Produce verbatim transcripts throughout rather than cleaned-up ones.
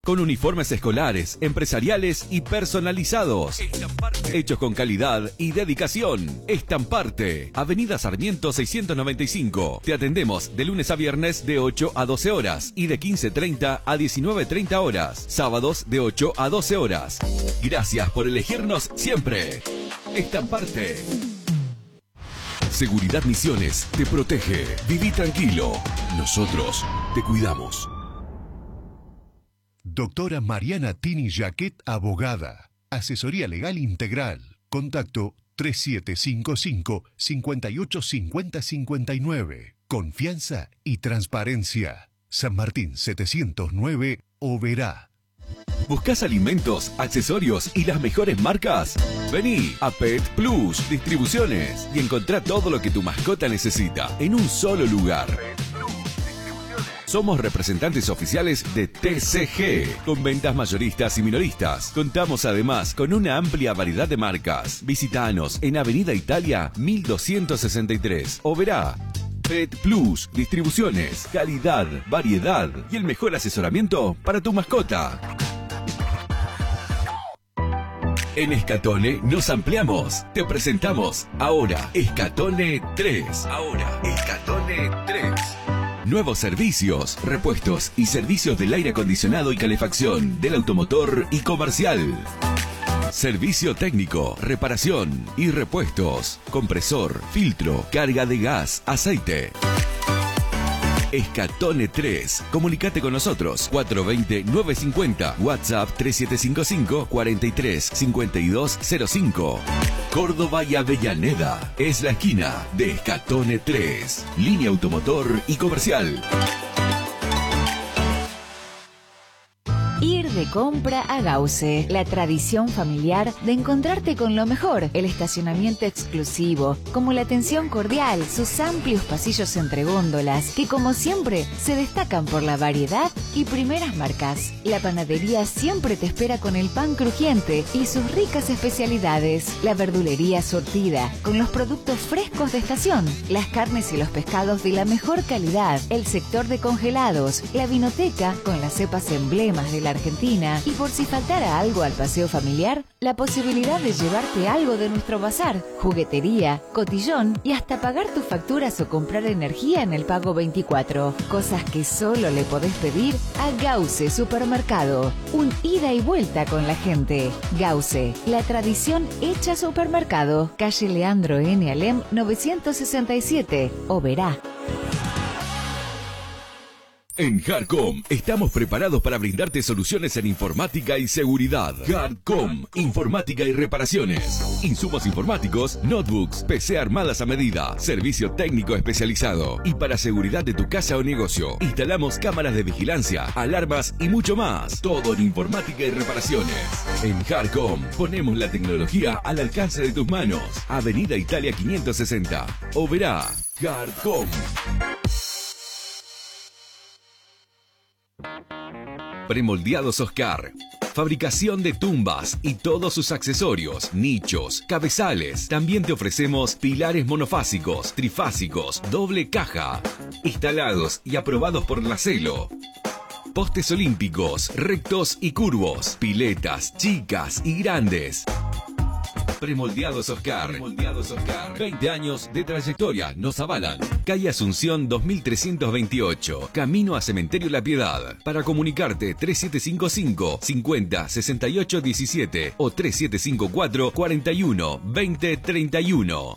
con uniformes escolares, empresariales y personalizados. Estamparte. Hechos con calidad y dedicación. Estamparte. Avenida Sarmiento seiscientos noventa y cinco. Te atendemos de lunes a viernes de ocho a doce horas y de quince treinta a diecinueve treinta horas. Sábados de ocho a doce horas. Gracias por elegirnos siempre. Estamparte. Seguridad Misiones te protege. Viví tranquilo. Nosotros te cuidamos. Doctora Mariana Tini Jaquet, abogada. Asesoría legal integral. Contacto tres siete cinco cinco, cinco ocho cinco cero cinco nueve. Confianza y transparencia. San Martín setecientos nueve, Oberá. ¿Buscas alimentos, accesorios y las mejores marcas? Vení a Pet Plus Distribuciones y encontrá todo lo que tu mascota necesita en un solo lugar. Somos representantes oficiales de T C G, con ventas mayoristas y minoristas. Contamos además con una amplia variedad de marcas. Visítanos en Avenida Italia mil doscientos sesenta y tres, Oberá. Pet Plus Distribuciones, calidad, variedad y el mejor asesoramiento para tu mascota. En Escatone nos ampliamos. Te presentamos ahora Escatone tres. Ahora Escatone tres. Nuevos servicios, repuestos y servicios del aire acondicionado y calefacción, del automotor y comercial. Servicio técnico, reparación y repuestos, compresor, filtro, carga de gas, aceite. Escatone tres. Comunicate con nosotros. cuatro dos cero, nueve cinco cero. WhatsApp tres siete cinco cinco, cuatro tres, cinco dos cero cinco. Córdoba y Avellaneda. Es la esquina de Escatone tres. Línea automotor y comercial. Ir de compra a Gause, la tradición familiar de encontrarte con lo mejor, el estacionamiento exclusivo, como la atención cordial, sus amplios pasillos entre góndolas, que como siempre se destacan por la variedad y primeras marcas. La panadería siempre te espera con el pan crujiente y sus ricas especialidades, la verdulería surtida, con los productos frescos de estación, las carnes y los pescados de la mejor calidad, el sector de congelados, la vinoteca con las cepas emblemas de la Argentina y, por si faltara algo al paseo familiar, la posibilidad de llevarte algo de nuestro bazar, juguetería, cotillón y hasta pagar tus facturas o comprar energía en el pago veinticuatro. Cosas que solo le podés pedir a Gause Supermercado. Un ida y vuelta con la gente. Gause, la tradición hecha supermercado. Calle Leandro N. Alem novecientos sesenta y siete, Oberá. En Hardcom estamos preparados para brindarte soluciones en informática y seguridad. Hardcom, informática y reparaciones. Insumos informáticos, notebooks, P C armadas a medida, servicio técnico especializado. Y para seguridad de tu casa o negocio, instalamos cámaras de vigilancia, alarmas y mucho más. Todo en informática y reparaciones. En Hardcom ponemos la tecnología al alcance de tus manos. Avenida Italia quinientos sesenta. Oberá. Hardcom. Premoldeados Oscar. Fabricación de tumbas y todos sus accesorios, nichos, cabezales. También te ofrecemos pilares monofásicos, trifásicos, doble caja. Instalados y aprobados por la Celo. Postes olímpicos, rectos y curvos. Piletas, chicas y grandes. Premoldeados Oscar. Premoldeados Oscar. veinte años de trayectoria nos avalan. Calle Asunción dos mil trescientos veintiocho. Camino a Cementerio La Piedad. Para comunicarte tres siete cinco cinco, cincuenta, sesenta y ocho diecisiete o tres siete cinco cuatro, cuarenta y uno, veinte treinta y uno.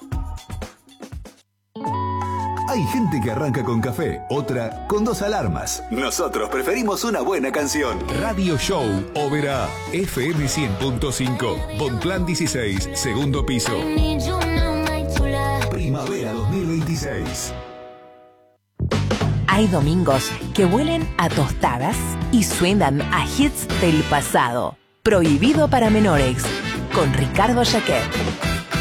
Hay gente que arranca con café, otra con dos alarmas. Nosotros preferimos una buena canción. Radio Show Oberá, F M cien punto cinco, Bonplan dieciséis, segundo piso. Primavera dos mil veintiséis. Hay domingos que huelen a tostadas y suenan a hits del pasado. Prohibido para menores, con Ricardo Jaquet.